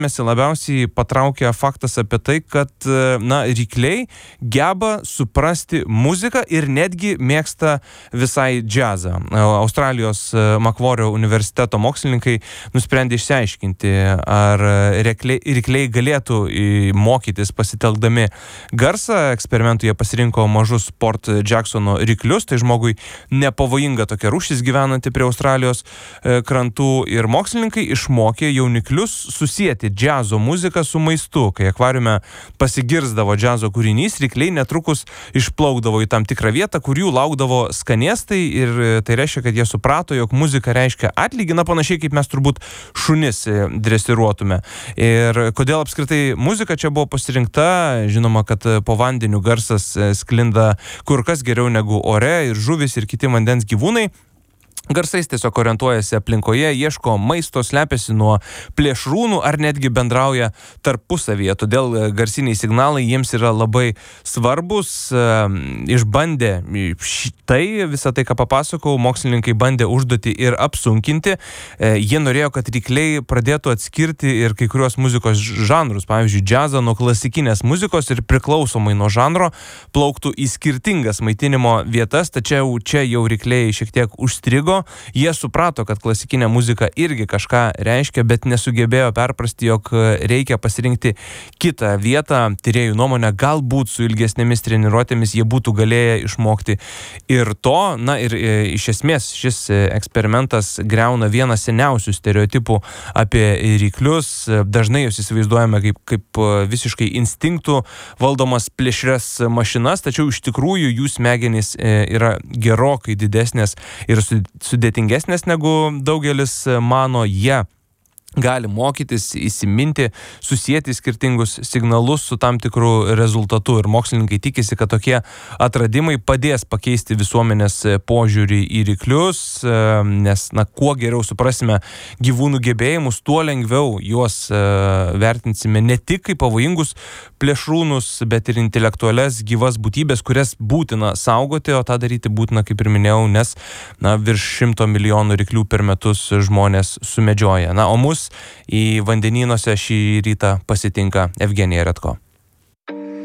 labiausiai patraukia faktas apie tai, kad, rykliai geba suprasti muziką ir netgi mėgsta visai džiazą. Australijos Makvorio universiteto mokslininkai nusprendė išsiaiškinti, ar rykliai galėtų mokytis pasitelkdami garsą. Eksperimentų jie pasirinko mažus Port Jacksono ryklius, tai žmogui nepavojinga tokia rūšis gyvenanti prie Australijos krantų, ir mokslininkai išmokė jauniklius susijęti džiazo muziką su maistu. Kai akvariume pasigirzdavo džiazo kūrinys, rykliai netrukus išplaukdavo į tam tikrą vietą, kur jų laukdavo skanėstai, ir tai reiškia, kad jie suprato, jog muzika reiškia atlygį, panašiai kaip mes turbūt šunis dresiruotume. Ir kodėl apskritai muzika čia buvo pasirinkta? Žinoma, kad po vandeniu garsas sklinda kur kas geriau negu ore, ir žuvis ir kiti vandens gyvūnai garsais tiesiog orientuojasi aplinkoje, ieško maisto, slepiasi nuo plėšrūnų ar netgi bendrauja tarpusavyje. Todėl garsiniai signalai jiems yra labai svarbus. Išbandę visą tai, ką papasakau, mokslininkai bandė užduotį ir apsunkinti. Jie norėjo, kad rykliai pradėtų atskirti ir kai kurios muzikos žanrus, pavyzdžiui, džiazą nuo klasikinės muzikos, ir priklausomai nuo žanro plauktų į skirtingas maitinimo vietas, tačiau čia jau rykliai šiek tiek užstrigo. Jie suprato, kad klasikinė muzika irgi kažką reiškia, bet nesugebėjo perprasti, jog reikia pasirinkti kitą vietą. Tyrėjų nuomonė, galbūt su ilgesnėmis treniruotėmis jie būtų galėję išmokti ir to. Ir iš esmės šis eksperimentas griauna vieną seniausių stereotipų apie ryklius. Dažnai jūs įsivaizduojame kaip visiškai instinktų valdomas plėšrias mašinas, tačiau iš tikrųjų jų smegenys yra gerokai didesnės ir sudėtingesnės negu daugelis mano. Jie gali mokytis, įsiminti, susijęti skirtingus signalus su tam tikrų rezultatų, ir mokslininkai tikisi, kad tokie atradimai padės pakeisti visuomenės požiūrį į ryklius, nes kuo geriau suprasime gyvūnų gebėjimus, tuo lengviau juos vertinsime ne tik kaip pavojingus plėšrūnus, bet ir intelektualias gyvas būtybės, kurias būtina saugoti, o tą daryti būtina, kaip ir minėjau, nes virš 100 milijonų ryklių per metus žmonės sumedžioja. O mus į vandenynuose šį rytą pasitinka Evgenija Redko.